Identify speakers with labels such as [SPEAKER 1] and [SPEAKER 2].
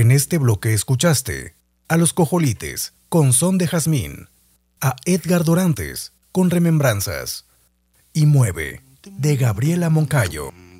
[SPEAKER 1] En este bloque escuchaste a Los Cojolites con Son de Jazmín, a Edgar Dorantes con Remembranzas y Mueve de Gabriela Moncayo.